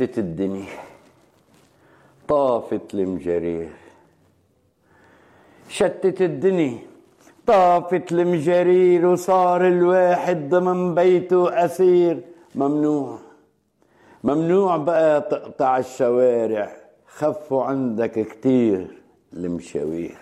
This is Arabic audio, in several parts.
شتت الدنيا، طافت المجارير. شتت الدنيا، طافت المجارير، وصار الواحد ضمن بيته أسير. ممنوع بقى تقطع الشوارع، خفوا عندك كتير المشاوير.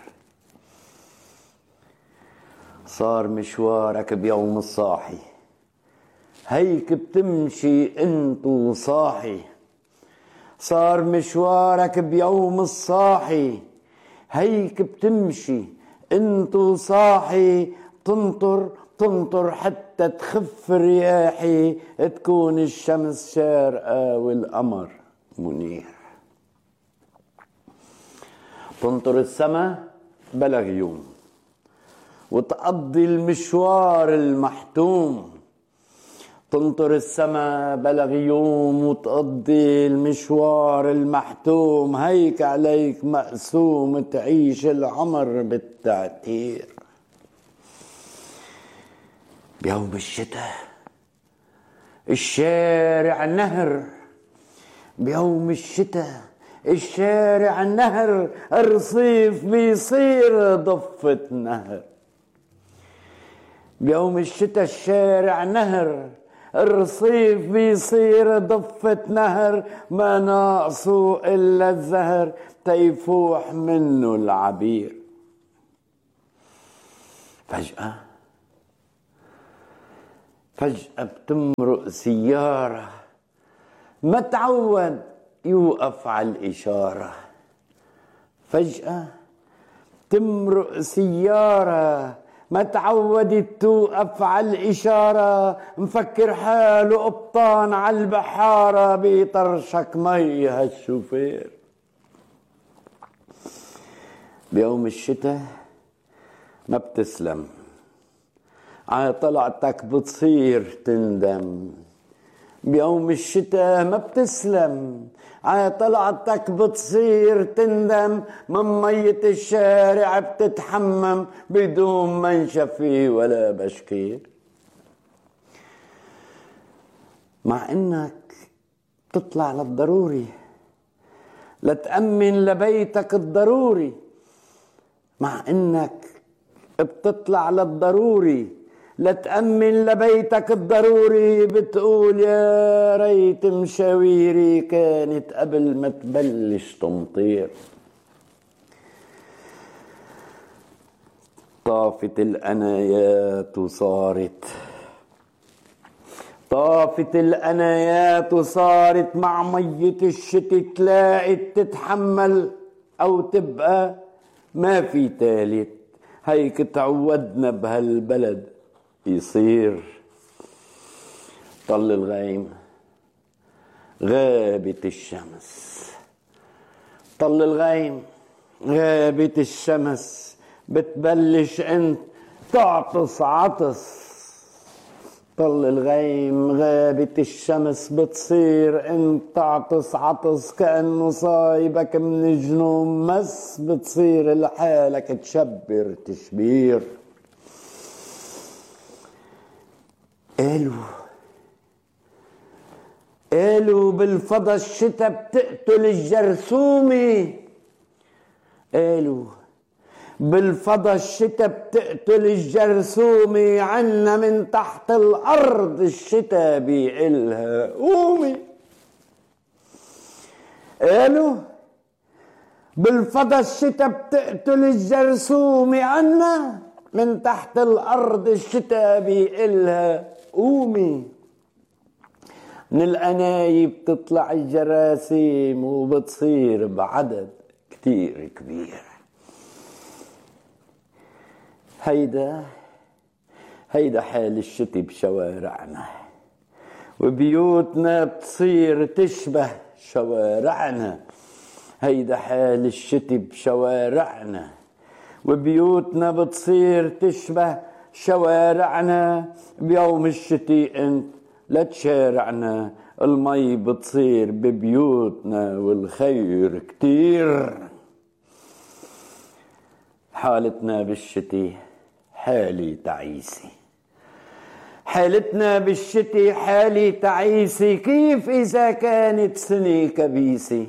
صار مشوارك بيوم الصاحي، هيك بتمشي انتو صاحي. صار مشوارك بيوم الصاحي، هيك بتمشي انتو صاحي. تنطر حتى تخف رياحي، تكون الشمس شارقة والقمر منير. تنطر السما بلا غيوم، وتقضي المشوار المحتوم. تنطر السما بلا غيوم، وتقضي المشوار المحتوم. هيك عليك مقسوم، تعيش العمر بالتعتير. بيوم الشتاء الشارع نهر، بيوم الشتاء الشارع نهر. الرصيف بيصير ضفة نهر. بيوم الشتاء الشارع نهر، الرصيف بيصير ضفة نهر. ما ناقصه إلا الزهر تيفوح منه العبير. فجأة بتمرق سيارة، ما تعود يوقف على الإشارة. فجأة تمرق سيارة، ما تعودت توقف على الإشارة. مفكر حاله قبطان على البحارة، بيطرشك مي هالشوفير. بيوم الشتاء ما بتسلم، على طلعتك بتصير تندم. بيوم الشتاء ما بتسلم، على طلعتك بتصير تندم. من مية الشارع بتتحمم، بدون منشفي ولا بشكير. مع انك تطلع للضروري لتأمن لبيتك الضروري. مع انك بتطلع للضروري لتأمن لبيتك الضروري. بتقول يا ريت مشاويري كانت قبل ما تبلش تمطير. طافت الأنايات وصارت مع مية الشتي. تلاقت تتحمل أو تبقى ما في تالت. هيك تعودنا بهالبلد يصير. طل الغيم غابت الشمس، طل الغيم غابت الشمس. بتبلش انت تعطس عطس. طل الغيم غابت الشمس، بتصير انت تعطس عطس. كأنه صايبك من جنون مس، بتصير لحالك تشبر تشبير. قالوا بالفضا الشتا بتقتل الجرثومة. قالوا بالفضا الشتا بتقتل الجرثومة. عنا من تحت الأرض الشتا بيقلها قومي. قالوا بالفضا الشتا بتقتل الجرثومة. عنا من تحت الأرض الشتا بيقلها قومي. من الأنايب تطلع الجراثيم، وبتصير بعدد كتير كبير. هيدا حال الشتي بشوارعنا، وبيوتنا بتصير تشبه شوارعنا. هيدا حال الشتي بشوارعنا، وبيوتنا بتصير تشبه شوارعنا. بيوم الشتي انت لا تشارعنا، المي بتصير ببيوتنا والخير كتير. حالتنا بالشتي حالي تعيسي، حالتنا بالشتي حالي تعيسي، كيف إذا كانت سنة كبيسة؟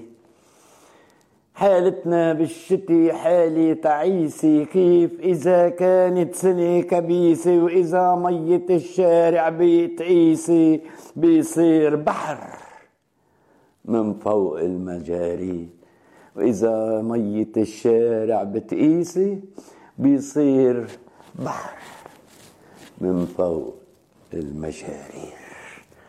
حالتنا بالشتي حالي تعيسي، كيف إذا كانت سنة كبيسة؟ وإذا مية الشارع بتقيسي بيصير بحر من فوق المجاري. وإذا مية الشارع بتقيسي بيصير بحر من فوق المجاري.